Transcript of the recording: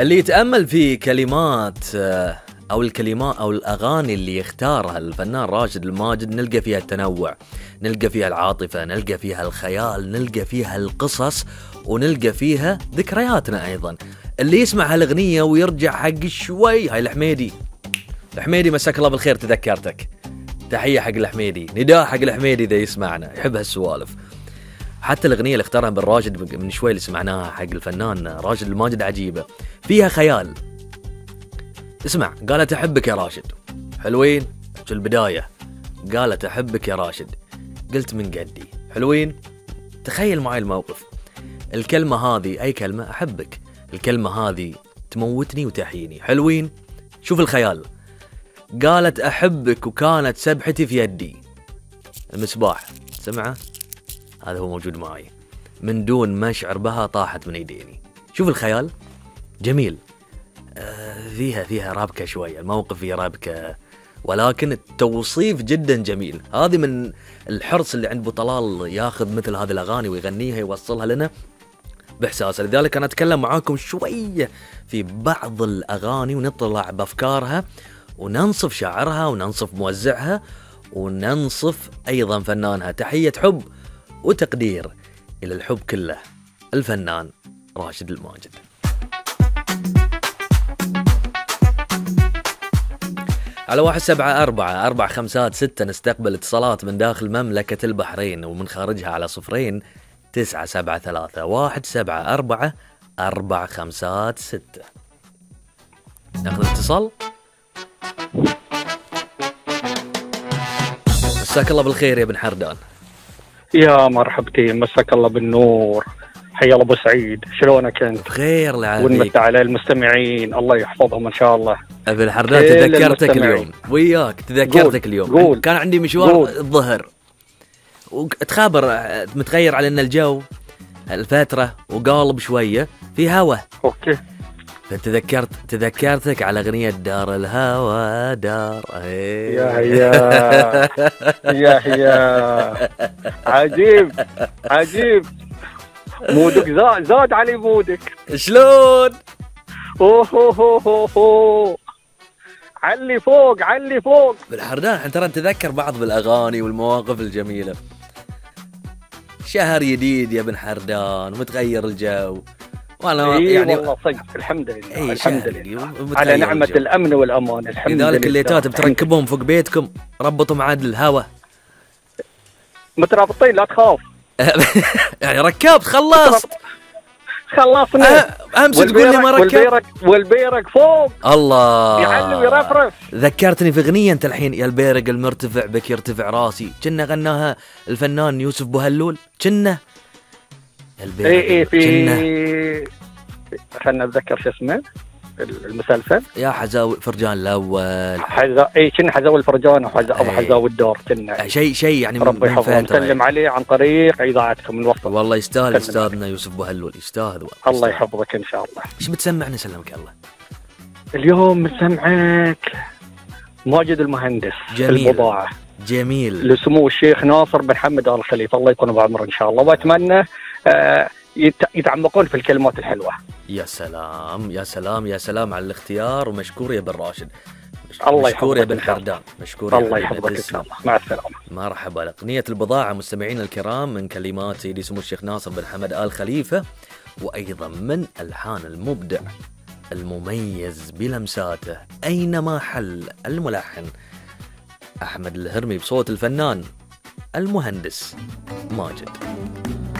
اللي يتأمل في كلمات أو الكلمات أو الأغاني اللي يختارها الفنان راشد الماجد نلقى فيها التنوع، نلقى فيها العاطفة، نلقى فيها الخيال، نلقى فيها القصص، ونلقى فيها ذكرياتنا أيضا. اللي يسمع هالأغنية ويرجع حق شوي، هاي الحميدي مساك الله بالخير، تذكرتك، تحية حق الحميدي، نداء حق الحميدي إذا يسمعنا يحب هالسوالف. حتى الأغنية اللي اختارها بالراشد من شوي اللي سمعناها حق الفنان راشد الماجد عجيبة، فيها خيال. اسمع، قالت أحبك يا راشد، حلوين في البداية، قالت أحبك يا راشد، قلت من قدي، حلوين. تخيل معي الموقف، الكلمة هذه أي كلمة، أحبك، الكلمة هذه تموتني وتحييني، حلوين. شوف الخيال، قالت أحبك وكانت سبحتي في يدي، المصباح سمعه، هذا هو موجود معي، من دون ما أشعر بها طاحت من يديني. شوف الخيال جميل، فيها رابكة شوية، الموقف فيه رابكة، ولكن التوصيف جدا جميل. هذه من الحرص اللي عند أبو طلال، ياخذ مثل هذه الأغاني ويغنيها يوصلها لنا بإحساس. لذلك أنا أتكلم معاكم شوية في بعض الأغاني ونطلع بأفكارها وننصف شاعرها وننصف موزعها وننصف أيضا فنانها. تحية حب وتقدير إلى الحب كله، الفنان راشد الماجد. على 174456 نستقبل اتصالات من داخل مملكة البحرين ومن خارجها على 02973174456. ناخذ اتصال. مساك الله بالخير يا بن حردان. يا مرحبتين، مساك الله بالنور، حيا الله ابو سعيد، شلونك انت؟ بخير العافية، ونمت على المستمعين الله يحفظهم ان شاء الله. ابن حردان تذكرتك اليوم وياك، تذكرتك اليوم. قول. كان عندي مشوار الظهر وتخابر متغير على ان الجو الفترة وقالب شوية في هوا. اوكي. تذكرتك على أغنية دار الهوى دار. يا عجيب مودك زاد علي مودك. شلون؟ اوه علي فوق بالحردان. ترى نتذكر بعض بالأغاني والمواقف الجميلة. شهر جديد يا بن حردان ومتغير الجو، وانا يعني والله صدق الحمد لله على نعمة الأمن والأمان الحمد لله. لذلك الليتات بتركبهم فوق بيتكم ربطوا معاد الهوا مترابطين، لا تخاف. يعني ركبت خلصنا. امس تقول لي ما ركبت. والبيرق فوق الله يعلم ويرفرف. ذكرتني في اغنيه انت الحين، يا البيرق المرتفع بك يرتفع راسي، كنا غناها الفنان يوسف بوهلول، كنا البيرق في خلنا نتذكر شو اسمه المسلسل، يا حزاوي فرجان الاول، كنا حزاوي الفرجان ابو حزاوي الدور، كنا شيء يعني ربي يحفظه. نسلم عليه عن طريق اذاعتكم من وسط. والله يستاهل استاذنا يوسف بوهلول، يستاهل. الله يحفظك ان شاء الله. ايش بتسمعنا؟ سلمك الله. اليوم بسمعك ماجد المهندس. جميل. البضاعة جميل لسمو الشيخ ناصر بن حمد آل خليفة، الله يكون بعمره ان شاء الله، واتمنى يتعمقون في الكلمات الحلوة. يا سلام يا سلام يا سلام على الاختيار، ومشكور يا بن راشد. مشكور يا بن حردان، مشكور. الله يحفظك ان شاء الله، مع السلامة. مرحبا. أغنية البضاعة مستمعين الكرام من كلمات سيدي سمو الشيخ ناصر بن حمد آل خليفة، وأيضا من ألحان المبدع المميز بلمساته أينما حل الملحن أحمد الهرمي، بصوت الفنان المهندس ماجد.